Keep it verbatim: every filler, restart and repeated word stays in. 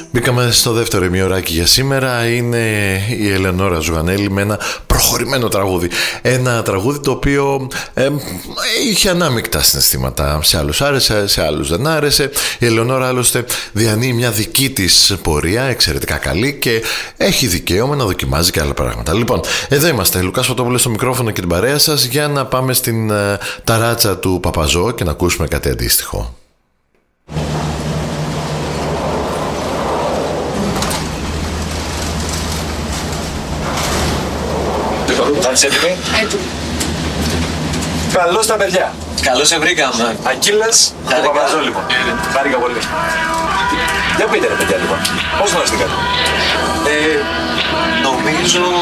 Μπήκαμε στο δεύτερο ημιωράκι για σήμερα. Είναι η Ελεονόρα Ζουγανέλη με ένα προχωρημένο τραγούδι. Ένα τραγούδι το οποίο ε, είχε ανάμεικτα συναισθήματα. Σε άλλους άρεσε, σε άλλους δεν άρεσε. Η Ελεονόρα άλλωστε διανύει μια δική της πορεία, εξαιρετικά καλή, και έχει δικαίωμα να δοκιμάζει και άλλα πράγματα. Λοιπόν, εδώ είμαστε. Λουκάς Φωτόπουλος στο μικρόφωνο και την παρέα σας, για να πάμε στην ε, ταράτσα του Παπαζό και να ακούσουμε κάτι αντίστοιχο. Θα είσαι έτοιμοι? Έτοιμοι. Καλώς τα παιδιά. Καλώς σε βρήκαμε. Ακύλες, το Παπαζό λοιπόν. Χάρηκα πολύ. Για πείτε ρε παιδιά λοιπόν, πώς γνωριστήκατε? Ε, νομίζω...